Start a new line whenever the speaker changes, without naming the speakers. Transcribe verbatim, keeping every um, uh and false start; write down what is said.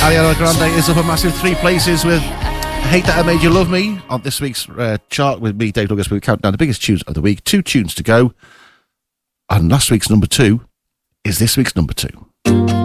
Ariana Grande is up a massive three places with Hate That I Made You Love Me on this week's uh, chart with me, Dave Douglas. We count down the biggest tunes of the week. Two tunes to go. And last week's number two is this week's number two.